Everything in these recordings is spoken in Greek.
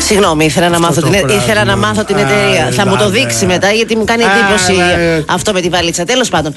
Συγγνώμη, ήθελα να μάθω την εταιρεία. Θα μου το δείξει μετά, γιατί μου κάνει εντύπωση αυτό με τη βαλίτσα. Τέλος πάντων,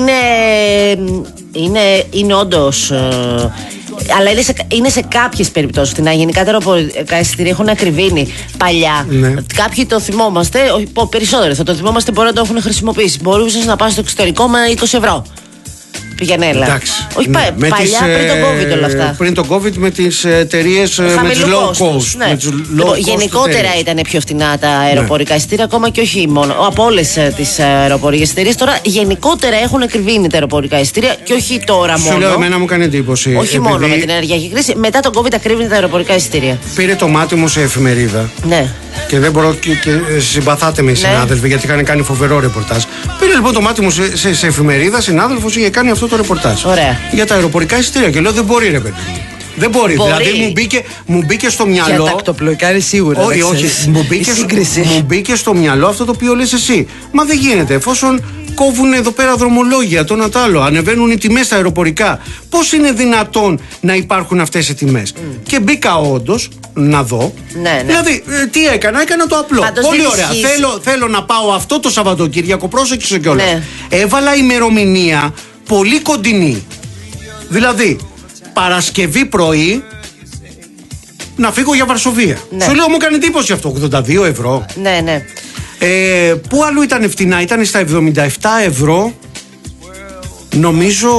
είναι όντως. Αλλά είναι σε κάποιες περιπτώσεις φτηνά. Γενικά τα αεροπορικά εισιτήρια έχουν ακριβήνει παλιά. Ναι. Κάποιοι το θυμόμαστε, περισσότερο θα το θυμόμαστε, μπορεί να το έχουν χρησιμοποιήσει. Μπορούσες να πας στο εξωτερικό με 20 ευρώ. Πηγαίνελα. Εντάξει. Όχι ναι. Παλιά, πριν τον COVID όλα αυτά. Πριν τον COVID με τις εταιρείες με τις low cost. Ναι. Γενικότερα ήταν πιο φτηνά τα αεροπορικά εισιτήρια, ακόμα και όχι μόνο. Από όλες τις αεροπορικές εταιρείες. Τώρα γενικότερα έχουν ακριβήνει τα αεροπορικά εισιτήρια και όχι τώρα μόνο. Σου λέω, εμένα μου κάνει εντύπωση. Όχι μόνο με την ενεργειακή κρίση. Μετά τον COVID ακρίβηνε τα αεροπορικά εισιτήρια. Πήρε το μάτι μου σε εφημερίδα. Ναι. Και δεν μπορώ και συμπαθάτε με οι συνάδελφοι, γιατί είχαν κάνει φοβερό ρεπορτάζ. Πήρε λοιπόν το μάτι μου σε εφημερίδα, συνάδελφος είχε κάνει αυτό το ρεπορτάζ. Ωραία. Για τα αεροπορικά εισιτήρια. Και λέω δεν μπορεί, ρε παιδί μου. Δεν μπορεί. Δηλαδή μου μπήκε στο μυαλό. Για τακτοπλοϊκά είναι σίγουρα. Όχι. Μου μπήκε στο μυαλό αυτό το οποίο λες εσύ. Μα δεν γίνεται. Εφόσον κόβουν εδώ πέρα δρομολόγια, το ένα το άλλο, ανεβαίνουν οι τιμές στα αεροπορικά. Πώς είναι δυνατόν να υπάρχουν αυτές οι τιμές? Και μπήκα όντως να δω. Ναι. Δηλαδή, τι έκανα το απλό. Πάντως πολύ ωραία. Θέλω να πάω αυτό το Σαββατοκύριακο, πρόσεξε κιόλας. Ναι. Έβαλα ημερομηνία πολύ κοντινή. Δηλαδή, Παρασκευή πρωί να φύγω για Βαρσοβία. Ναι. Σου λέω, μου κάνει εντύπωση αυτό. 82 ευρώ. Ναι. Πού αλλού ήταν φτηνά? Ήταν στα 77 ευρώ. Νομίζω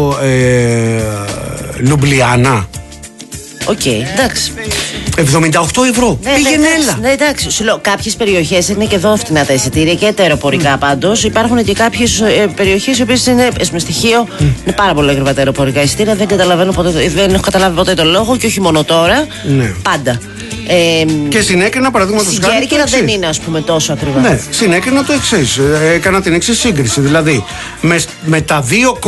Λουμπλιάνα. Οκ, εντάξει. 78 ευρώ. Πήγαινε, έλα. Ναι, εντάξει. Σου λέω, κάποιες περιοχές είναι και εδώ φτηνά τα εισιτήρια και τα αεροπορικά πάντως. Υπάρχουν και κάποιες περιοχές οι οποίες είναι με στοιχείο. Είναι πάρα πολύ ακριβά τα αεροπορικά εισιτήρια. Δεν έχω καταλάβει ποτέ τον λόγο και όχι μόνο τώρα. Ναι. Πάντα. Και συνέκρινα, παραδείγματος χάρη. Στην Κέρκυρα δεν είναι, ας πούμε, τόσο ακριβά. Ναι, συνέκρινα το εξής. Έκανα την εξής σύγκριση. Δηλαδή, με τα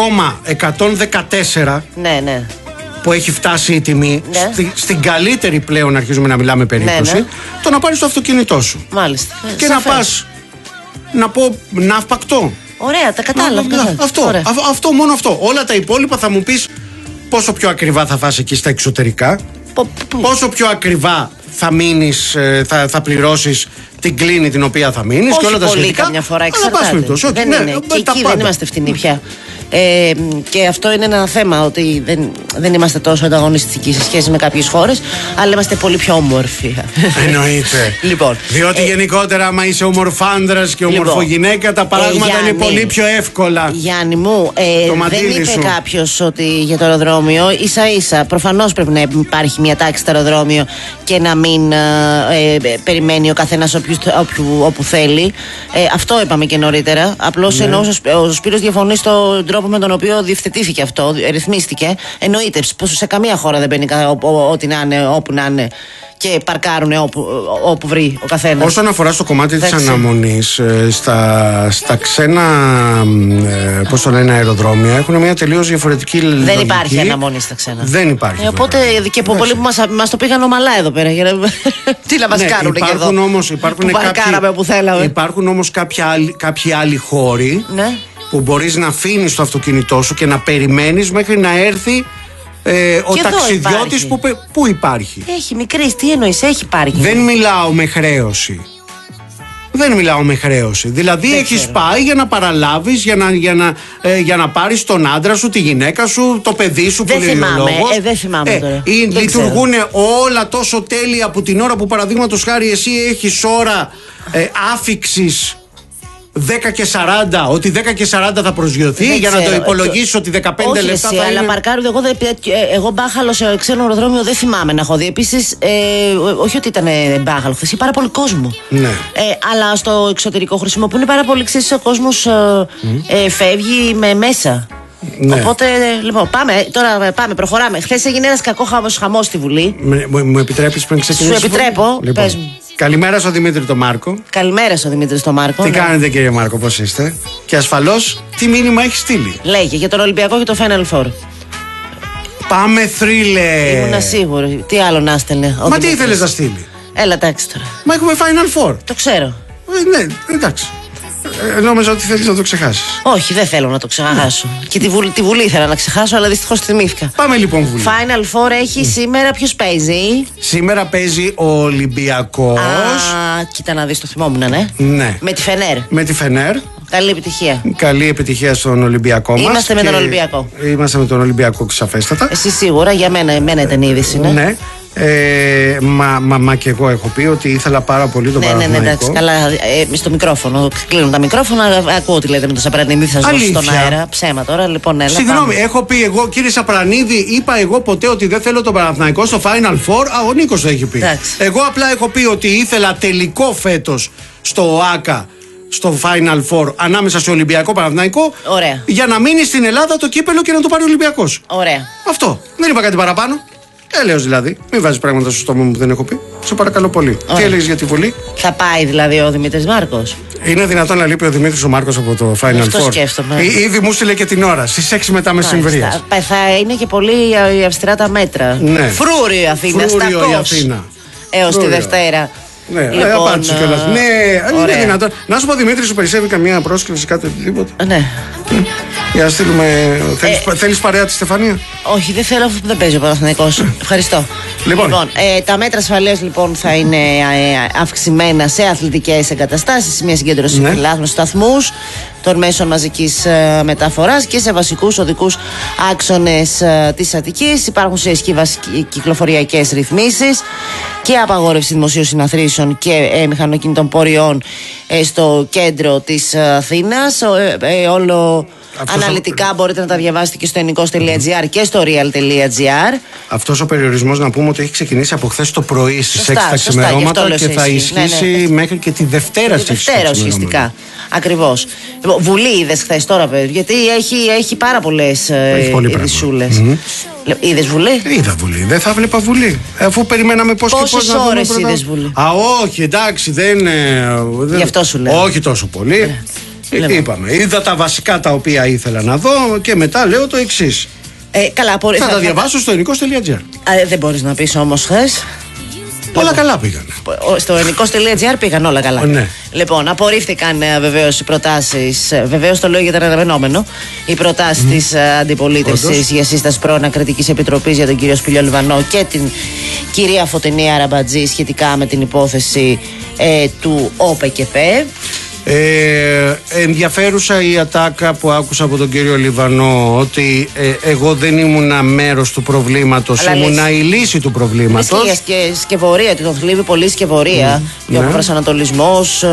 2,114. Ναι. Που έχει φτάσει η τιμή, στην καλύτερη πλέον αρχίζουμε να μιλάμε περίπτωση, το να πάρεις το αυτοκίνητό σου. Μάλιστα. Και να πας, να πω, ναύπακτο. Ωραία, τα κατάλαβα. Αυτό, μόνο αυτό. Όλα τα υπόλοιπα θα μου πεις πόσο πιο ακριβά θα φας εκεί στα εξωτερικά, πόσο πιο ακριβά θα μείνεις, θα πληρώσεις την κλίνη την οποία θα μείνεις και όλα τα σχετικά. Όχι πολύ, καμιά φορά εξαρτάται. Δεν είναι. Και εκεί δεν είμαστε φτηνοί πια. Και αυτό είναι ένα θέμα, ότι δεν είμαστε τόσο ανταγωνιστικοί σε σχέση με κάποιες χώρες, αλλά είμαστε πολύ πιο όμορφοι. Εννοείται. Λοιπόν, διότι γενικότερα, άμα είσαι ομορφάνδρας και ομορφογυναίκα, τα πράγματα είναι πολύ πιο εύκολα. Γιάννη μου, δεν είπε κάποιος ότι για το αεροδρόμιο, ίσα-ίσα, προφανώς πρέπει να υπάρχει μια τάξη στο αεροδρόμιο και να μην περιμένει ο καθένας όπου θέλει. Αυτό είπαμε και νωρίτερα. Απλώς ενώ ο Σπύρος διαφωνεί στον τρόπο με τον οποίο διευθετήθηκε αυτό, ρυθμίστηκε. Εννοείται πως σε καμία χώρα δεν μπαίνει ό,τι να είναι, όπου να είναι, και παρκάρουν όπου βρει ο καθένας. Όσον αφορά στο κομμάτι της αναμονής, στα ξένα πώς το λένε, αεροδρόμια έχουν μια τελείως διαφορετική λογική. Δεν υπάρχει αναμονή στα ξένα. Δεν υπάρχει. Οπότε και από πολλοί που μας το πήγαν ομαλά εδώ πέρα. Τι να μας κάνουν και εδώ. Υπάρχουν όμως κάποιοι άλλοι χώροι που μπορείς να αφήνεις το αυτοκίνητό σου και να περιμένεις μέχρι να έρθει ο ταξιδιώτης που υπάρχει. Έχει μικρή, τι εννοείς, έχει πάρκινγκ. Δεν μιλάω με χρέωση. Δηλαδή έχεις πάει για να παραλάβεις, για να πάρεις τον άντρα σου, τη γυναίκα σου, το παιδί σου που λέει ο λόγος. Δεν θυμάμαι τώρα. Λειτουργούν όλα τόσο τέλεια που την ώρα που, παραδείγματος χάρη, εσύ έχεις ώρα άφιξης 10 και 40, ότι 10 και 40 θα προσγειωθεί, για να το υπολογίσεις ότι 15 λεπτά θα είναι. Αλλά παρκάρουν, εγώ μπάχαλο σε ξένο αεροδρόμιο δεν θυμάμαι να έχω δει. Επίσης, όχι ότι ήταν μπάχαλο, χθες είχε πάρα πολύ κόσμο. Ναι. Αλλά στο εξωτερικό χρησιμοποιούν πάρα πολύ, ξέρεις, ο κόσμος φεύγει με μέσα. Ναι. Οπότε, λοιπόν, πάμε, προχωράμε. Χθες έγινε ένας κακό χαμός στη Βουλή. Μου επιτρέπεις πριν ξεκινήσεις? Σου επιτρέπω, λοιπόν. Πες μου. Καλημέρα στον Δημήτρη τον Μάρκο. Καλημέρα στον Δημήτρη τον Μάρκο. Τι κάνετε, κύριε Μάρκο, πώς είστε? Και ασφαλώς, τι μήνυμα έχει στείλει? Λέγε για τον Ολυμπιακό και το Final Four. Πάμε, θρύλε! Ήμουνα σίγουρη. Τι άλλο να στέλνε? Μα τι ήθελες να στείλει? Έλα, εντάξει τώρα. Μα έχουμε Final Four. Το ξέρω. Ναι, εντάξει. Νόμιζα ότι θέλεις να το ξεχάσεις. Όχι, δεν θέλω να το ξεχάσω. Και τη Βουλή ήθελα να ξεχάσω, αλλά δυστυχώς θυμήθηκα. Πάμε λοιπόν Βουλή. Final Four έχει σήμερα, ποιος παίζει? Σήμερα παίζει ο Ολυμπιακός. Κοίτα να δεις, το θυμόμουν, ναι. Ναι. Με τη Φενέρ. Με τη Φενέρ. Καλή επιτυχία. Καλή επιτυχία στον Ολυμπιακό μας. Είμαστε με τον Ολυμπιακό. Είμαστε με τον Ολυμπιακό, σαφέστατα. Εσύ σίγουρα, για μένα ήταν η είδηση, ναι. Ναι. Μα και εγώ έχω πει ότι ήθελα πάρα πολύ τον Παναθηναϊκό. Ναι, εντάξει, καλά. Στο μικρόφωνο. Κλείνουν τα μικρόφωνα, ακούω τι λέτε με τον Σαπρανίδη, θα ζω στον αέρα. Ψέμα τώρα, λοιπόν, έλα. Συγγνώμη, έχω πει εγώ, κύριε Σαπρανίδη, είπα εγώ ποτέ ότι δεν θέλω τον Παναθηναϊκό στο Final Four? Ο Νίκος το έχει πει. Εντάξει. Εγώ απλά έχω πει ότι ήθελα τελικό φέτος στο ΟΑΚΑ, στο Final Four, ανάμεσα σε Ολυμπιακό Παναθηναϊκό. Ωραία. Για να μείνει στην Ελλάδα το κύπελο και να το πάρει ο Ολυμπιακός. Ωραία. Αυτό. Δεν είπα κάτι παραπάνω. Έλεος δηλαδή. Μην βάζεις πράγματα στο στόμα μου που δεν έχω πει. Σε παρακαλώ πολύ. Ωραία. Τι έλεγες για τη Βουλή? Θα πάει δηλαδή ο Δημήτρης Μάρκος? Είναι δυνατόν να λείπει ο Δημήτρης ο Μάρκος από το Final Four? Αυτό σκέφτομαι. Ήδη μου στείλε και την ώρα, στις 6 μετά μεσημβρίας. Θα είναι και πολύ αυστηρά τα μέτρα. Ναι. Φρούριο η Αθήνα. Φρούριο η Αθήνα. Έως τη Δευτέρα. Ναι, λοιπόν, απάντησε κιόλας. Ναι, είναι δυνατόν. Να σου πω, Δημήτρη, σου περισσεύει καμία πρόσκληση, κάτι οτιδήποτε? Ναι. Για να στείλουμε. Θέλεις παρέα τη Στεφανία? Όχι, δεν θέλω, αυτό που δεν παίζει ο Παναθηναϊκός. Ευχαριστώ. Λοιπόν, τα μέτρα ασφαλείας λοιπόν θα είναι αυξημένα σε αθλητικές εγκαταστάσεις, σε μια συγκέντρωση φιλάθλων, σταθμούς των μέσων μαζικής μεταφοράς και σε βασικούς οδικούς άξονες της Αττικής. Υπάρχουν σε ισχύ κυκλοφοριακές ρυθμίσεις και απαγόρευση δημοσίων συναθρήσεων και μηχανοκίνητων πορειών στο κέντρο της Αθήνας. Όλο αναλυτικά μπορείτε να τα διαβάσετε και στο ενικός.gr και στο real.gr. Αυτός ο περιορισμός, να πούμε ότι έχει ξεκινήσει από χθες το πρωί στις 6 τα ξημερώματα και θα ισχύσει μέχρι και τη Δευτέρα στις 6 τα ξημερώματα. Ουσιαστικά. Ακριβώς. Βουλή είδες χθες τώρα, βέβαια, γιατί έχει πάρα πολλές ειδησούλες. Είδες Βουλή? Είδα Βουλή. Δεν θα βλέπα Βουλή. Αφού περιμέναμε πώς και πώς να δούμε. Πόσες ώρες είδες Βουλή? Όχι, εντάξει, δεν. Γι' αυτό σου λέω. Όχι τόσο πολύ. Είπαμε. Είδα τα βασικά τα οποία ήθελα να δω και μετά λέω το εξής. Θα τα διαβάσω στο ενικός.gr. Δεν μπορείς να πεις όμως χθες. Όλα καλά πήγαν. Στο ενικός.gr πήγαν όλα καλά. Ναι. Λοιπόν, απορρίφθηκαν βεβαίως οι προτάσεις. Βεβαίως το λέω γιατί ήταν αναμενόμενο. Οι προτάσεις της αντιπολίτευσης για σύσταση πρώην Ακριτικής Επιτροπής για τον κύριο Σπηλιό Λιβανό και την κυρία Φωτεινή Αραμπατζή σχετικά με την υπόθεση του ΟΠΕΚΕΠ. Ενδιαφέρουσα η ατάκα που άκουσα από τον κύριο Λιβανό, ότι εγώ δεν ήμουνα μέρος του προβλήματος, ήμουνα η λύση του προβλήματος. Και σκευωρία, ότι τον θλίβει πολύ σκευωρία και ο προσανατολισμός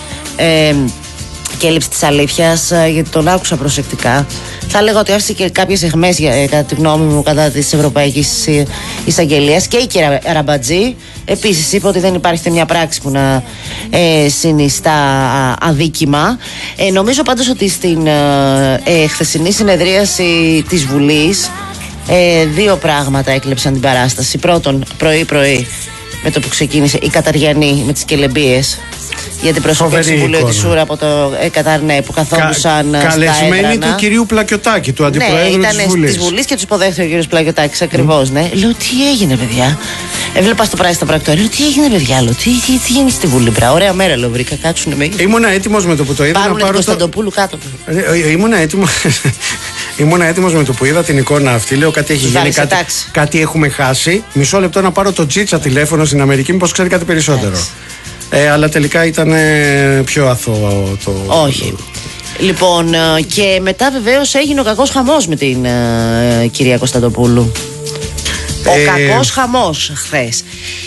και έλλειψη της αλήθειας, γιατί τον άκουσα προσεκτικά. Θα έλεγα ότι άφησε και κάποιες αιχμές, κατά τη γνώμη μου, κατά της Ευρωπαϊκής Εισαγγελίας. Και η κυρία Αραμπατζή επίσης είπε ότι δεν υπάρχει μια πράξη που να συνιστά αδίκημα. Νομίζω πάντως ότι στην χθεσινή συνεδρίαση της Βουλής δύο πράγματα έκλεψαν την παράσταση. Πρώτον, πρωί-πρωί, με το που ξεκίνησε η Καταριανή με τις κελεμπίες για την προσωπική του Συμβουλίου της Σούρα από το Κατάρ, που καθόντουσαν καλεσμένοι του κυρίου Πλακιωτάκη, του αντιπροέδρου της Βουλής. Της Βουλής και τους υποδέχεται ο κύριος Πλακιωτάκης, ακριβώς, ναι. Λέω, τι έγινε, παιδιά? Έβλεπα στο πράσινο πρακτορείο, τι έγινε, παιδιά? Λέω, τι γίνεται στη Βουλή, μπρα? Ωραία μέρα, λέω, βρήκα, κάτσουνε με. Ήμουνα έτοιμος με το που το είδα. Πάρουν τον Κωνσταντοπούλου κάτω. Ήμουνα έτοιμος με το που είδα την εικόνα αυτή. Λέω, κάτι έχει γίνει, κάτι έχουμε χάσει. Μισό λεπτό να πάρω το Τζίτσα τηλέφωνο στην Αμερική, μήπως ξέρει κάτι περισσότερο. Αλλά τελικά ήταν πιο αθώο το. Όχι. Λοιπόν, και μετά βεβαίως έγινε ο κακός χαμός με την κυρία Κωνσταντοπούλου. Ο κακός χαμός χθες.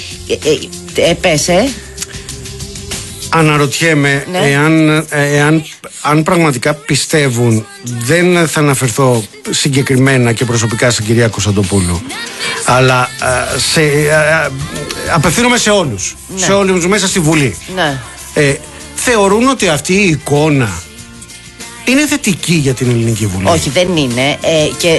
Πέσε. Αναρωτιέμαι εάν πραγματικά πιστεύουν, δεν θα αναφερθώ συγκεκριμένα και προσωπικά στην κυρία Κωνσταντοπούλου, αλλά απευθύνομαι σε όλους, σε όλους μέσα στη Βουλή. Θεωρούν ότι αυτή η εικόνα είναι θετική για την Ελληνική Βουλή? Όχι, δεν είναι, και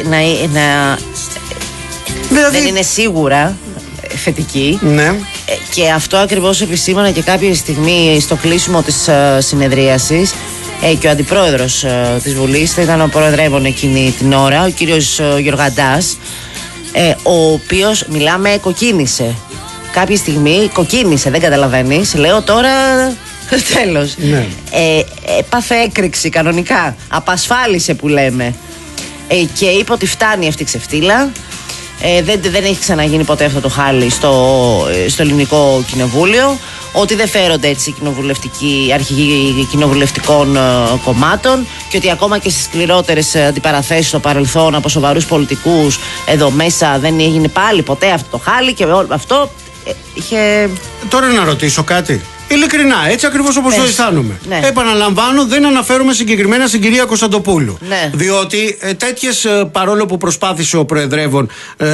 δηλαδή, δεν είναι σίγουρα θετική. Ναι. Και αυτό ακριβώς επισήμανα και κάποια στιγμή στο κλείσιμο της συνεδρίασης, και ο αντιπρόεδρος της Βουλής, θα ήταν ο προεδρεύων εκείνη την ώρα, ο κύριος Γιωργαντάς, ο οποίος, μιλάμε, κοκκίνησε. Κάποια στιγμή κοκκίνησε, δεν καταλαβαίνεις. Λέω τώρα τέλος. Ναι. έπαθε έκρηξη κανονικά. Απασφάλισε που λέμε. Και είπε ότι φτάνει αυτή η ξεφτύλα. Δεν έχει ξαναγίνει ποτέ αυτό το χάλι στο ελληνικό κοινοβούλιο. Ότι δεν φέρονται έτσι αρχηγοί κοινοβουλευτικών κομμάτων και ότι ακόμα και στις σκληρότερες αντιπαραθέσεις στο παρελθόν από σοβαρούς πολιτικούς εδώ μέσα δεν έγινε πάλι ποτέ αυτό το χάλι και όλο αυτό είχε... Τώρα να ρωτήσω κάτι. Ειλικρινά, έτσι ακριβώς όπως το αισθάνομαι. Ναι. Επαναλαμβάνω, δεν αναφέρομαι συγκεκριμένα στην κυρία Κωνσταντοπούλου. Ναι. Διότι τέτοιες, παρόλο που προσπάθησε ο Προεδρεύων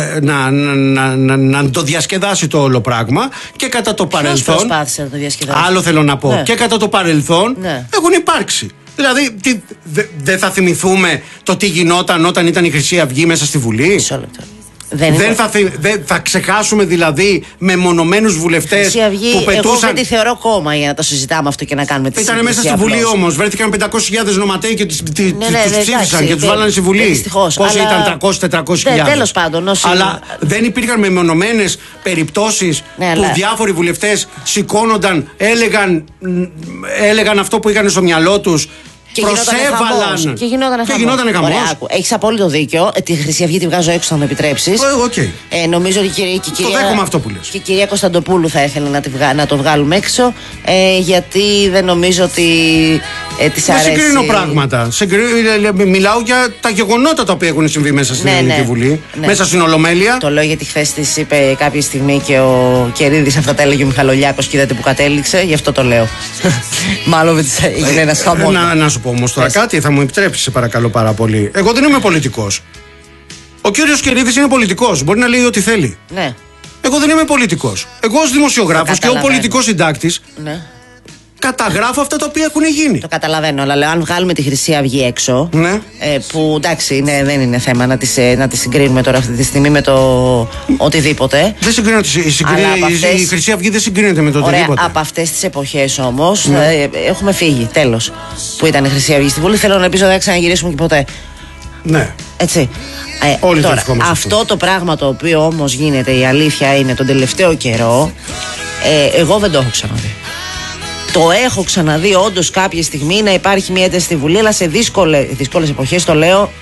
να το διασκεδάσει το όλο πράγμα και κατά το παρελθόν. Προσπάθησε να το διασκεδάσει. Άλλο θέλω να πω. Ναι. Και κατά το παρελθόν έχουν υπάρξει. Δηλαδή, δεν θα θυμηθούμε το τι γινόταν όταν ήταν η Χρυσή Αυγή μέσα στη Βουλή. Μισό λεπτό. Δεν θα ξεχάσουμε δηλαδή μεμονωμένους βουλευτές που πετούσαν. Εγώ δεν τη θεωρώ κόμμα για να το συζητάμε αυτό και να κάνουμε τη συζήτηση. Ήταν μέσα στη Βουλή όμως. Βρέθηκαν 500.000 νοματέοι και τους ψήφισαν και τους βάλανε στη Βουλή. Δυστυχώς. Πόσοι ήταν 300-400.000. Τέλος πάντων. Αλλά δεν υπήρχαν μεμονωμένες περιπτώσεις που διάφοροι βουλευτές σηκώνονταν, έλεγαν αυτό που είχαν στο μυαλό τους. Και γινόταν χαμός. Έχεις απόλυτο δίκιο. Τη Χρυσή Αυγή τη βγάζω έξω, θα με επιτρέψεις. Νομίζω ότι το δέχομαι αυτό που λες. Και η κυρία Κωνσταντοπούλου θα ήθελε να το βγάλουμε έξω. Γιατί δεν νομίζω ότι της αρέσει. Δεν συγκρίνω πράγματα. Μιλάω για τα γεγονότα τα οποία έχουν συμβεί μέσα στην Ελληνική Βουλή. Μέσα στην Ολομέλεια. Το λέω γιατί χθες της είπε κάποια στιγμή και ο Κερίδης αυτά τα έλεγε ο Μιχαλολιάκος και είδατε που κατέληξε. Γι' αυτό το λέω. Μάλλον έγινε ένας χαμός. Να σου πω όμως τώρα κάτι, θα μου επιτρέψεις, σε παρακαλώ πάρα πολύ. Εγώ δεν είμαι πολιτικός. Ο κύριος Κερίδης είναι πολιτικός. Μπορεί να λέει ό,τι θέλει. Ναι. Εγώ δεν είμαι πολιτικός. Εγώ ως δημοσιογράφος και ο πολιτικός συντάκτης. Ναι. Καταγράφω αυτά τα οποία έχουν γίνει. Το καταλαβαίνω, αλλά λέω, αν βγάλουμε τη Χρυσή Αυγή έξω. Ναι. Που εντάξει, δεν είναι θέμα να τη συγκρίνουμε τώρα αυτή τη στιγμή με το οτιδήποτε. Δεν συγκρίνω. Η Χρυσή Αυγή δεν συγκρίνεται με το οτιδήποτε. Ωραία, από αυτές τις εποχές όμως έχουμε φύγει. Τέλος. Που ήταν η Χρυσή Αυγή στη Βουλή. Θέλω να ελπίζω δεν θα ξαναγυρίσουμε και ποτέ. Ναι. Έτσι. Τώρα, αυτό το πράγμα το οποίο όμως γίνεται, η αλήθεια είναι τον τελευταίο καιρό, εγώ δεν το έχω ξαναδεί. Το έχω ξαναδεί όντως κάποια στιγμή να υπάρχει μια ένταση στη Βουλή, αλλά σε δύσκολες εποχές, το λέω.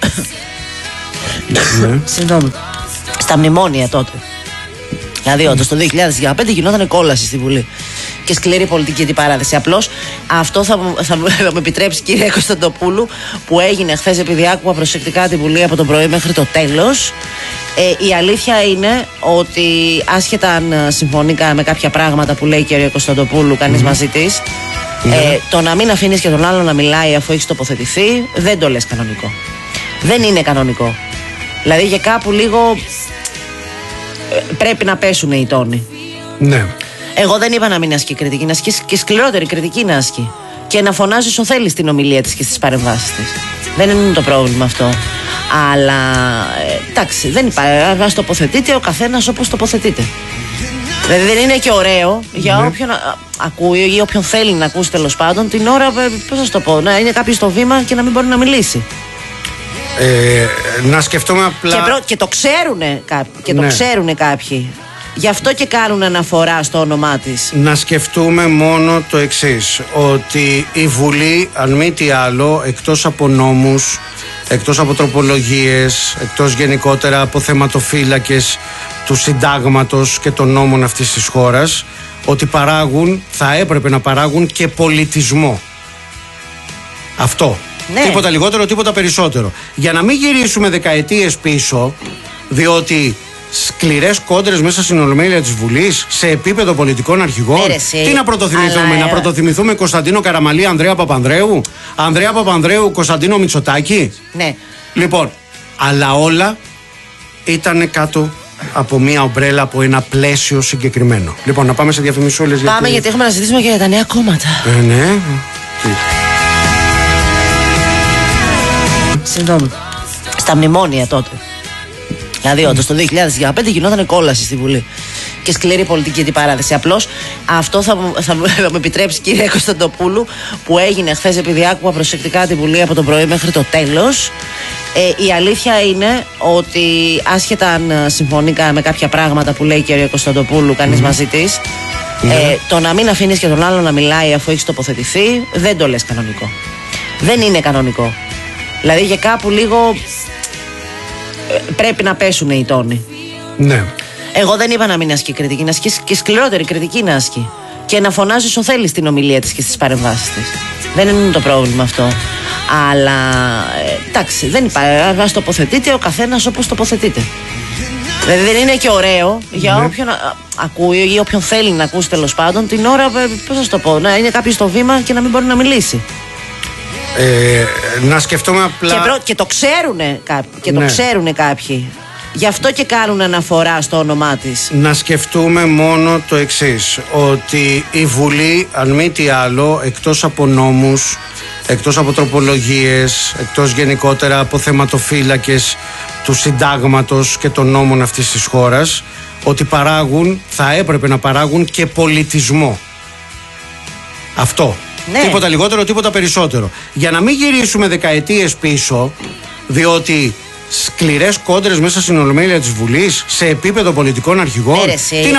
Συγγνώμη. Στα μνημόνια τότε. Δηλαδή, όντως το 2015 γινόταν κόλαση στη Βουλή. Και σκληρή πολιτική αντιπαράθεση. Απλώς αυτό θα μου επιτρέψει, κυρία Κωνσταντοπούλου, που έγινε χθες, επειδή άκουγα προσεκτικά τη Βουλή από το πρωί μέχρι το τέλος. Η αλήθεια είναι ότι άσχετα αν συμφωνεί με κάποια πράγματα που λέει η κυρία Κωνσταντοπούλου, κανείς μαζί της, το να μην αφήνεις και τον άλλον να μιλάει αφού έχεις τοποθετηθεί, δεν το λες κανονικό. Δεν είναι κανονικό. Δηλαδή για κάπου λίγο πρέπει να πέσουν οι τόνοι. Ναι. Εγώ δεν είπα να μην ασκεί κριτική, να ασκεί και σκληρότερη κριτική να ασκεί. Και να φωνάζει όσο θέλει στην ομιλία της και στις παρεμβάσεις της. Δεν είναι το πρόβλημα αυτό. Αλλά εντάξει, δεν υπάρχει. Ας τοποθετείται ο καθένας όπως τοποθετείται. Δηλαδή δεν είναι και ωραίο για όποιον ακούει ή όποιον θέλει να ακούσει, τέλος πάντων, την ώρα, πώς να σου το πω, να είναι κάποιος στο βήμα και να μην μπορεί να μιλήσει. Να σκεφτούμε απλά. Και το ξέρουνε κάποιοι. Γι' αυτό και κάνουν αναφορά στο όνομά της. Να σκεφτούμε μόνο το εξής, ότι η Βουλή, αν μη τι άλλο, εκτός από νόμους, εκτός από τροπολογίες, εκτός γενικότερα από θεματοφύλακες του συντάγματος και των νόμων αυτής της χώρας, ότι θα έπρεπε να παράγουν και πολιτισμό. Αυτό. Ναι. Τίποτα λιγότερο, τίποτα περισσότερο. Για να μην γυρίσουμε δεκαετίες πίσω, διότι σκληρές κόντρες μέσα στην Ολομέλεια της Βουλής σε επίπεδο πολιτικών αρχηγών. Τι να πρωτοθυμηθούμε, να πρωτοθυμηθούμε Κωνσταντίνο Καραμαλή, Ανδρέα Παπανδρέου, Κωνσταντίνο Μητσοτάκη. Ναι. Λοιπόν, αλλά όλα ήταν κάτω από μία ομπρέλα, από ένα πλαίσιο συγκεκριμένο. Λοιπόν, να πάμε σε διαφημίσεις όλες. Πάμε γιατί έχουμε να συζητήσουμε και για τα νέα κόμματα. Ναι. Συγγνώμη. Στα μνημόνια τότε. Δηλαδή, όντως το 2015 γινόταν κόλαση στη Βουλή. Και σκληρή πολιτική αντιπαράθεση. Απλώς αυτό θα μου επιτρέψει, κυρία Κωνσταντοπούλου, που έγινε χθες, επειδή άκουγα προσεκτικά τη Βουλή από το πρωί μέχρι το τέλος. Η αλήθεια είναι ότι άσχετα αν συμφωνεί με κάποια πράγματα που λέει η κυρία Κωνσταντοπούλου, κανείς μαζί της, το να μην αφήνεις και τον άλλον να μιλάει αφού έχεις τοποθετηθεί, δεν το λες κανονικό. Δεν είναι κανονικό. Δηλαδή για κάπου λίγο πρέπει να πέσουν οι τόνοι. Ναι. Εγώ δεν είπα να μην ασκεί κριτική, να ασκεί και σκληρότερη κριτική να ασκεί. Και να φωνάζει όσο θέλει στην ομιλία της και στις παρεμβάσεις της. Δεν είναι το πρόβλημα αυτό. Αλλά εντάξει, δεν υπάρχει. Ας τοποθετείται ο καθένας όπως τοποθετείται. Δηλαδή δεν είναι και ωραίο για όποιον ακούει ή όποιον θέλει να ακούσει τέλος πάντων την ώρα, πώς θα το πω, να είναι κάποιος στο βήμα και να μην μπορεί να μιλήσει. Να σκεφτούμε απλά. Και το ξέρουνε κάποιοι. Γι' αυτό και κάνουν αναφορά στο όνομά της. Να σκεφτούμε μόνο το εξής, ότι η Βουλή, αν μη τι άλλο, εκτός από νόμους, εκτός από τροπολογίες, εκτός γενικότερα από θεματοφύλακες του συντάγματος και των νόμων αυτής της χώρας, ότι θα έπρεπε να παράγουν και πολιτισμό. Αυτό. Ναι. Τίποτα λιγότερο, τίποτα περισσότερο. Για να μην γυρίσουμε δεκαετίες πίσω, διότι σκληρές κόντρες μέσα στην Ολομέλεια της Βουλής σε επίπεδο πολιτικών αρχηγών.